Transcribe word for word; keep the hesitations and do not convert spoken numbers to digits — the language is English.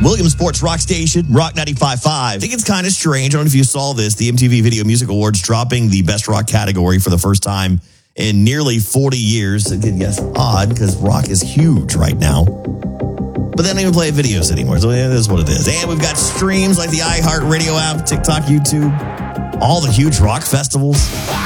Williamsport's Rock Station, Rock ninety-five point five. I think it's kind of strange. I don't know if you saw this. The M T V Video Music Awards dropping the Best Rock category for the first time in nearly forty years. Again, yes, odd because rock is huge right now. But they don't even play videos anymore. So it is what it is. And we've got streams like the iHeartRadio app, TikTok, YouTube, all the huge rock festivals.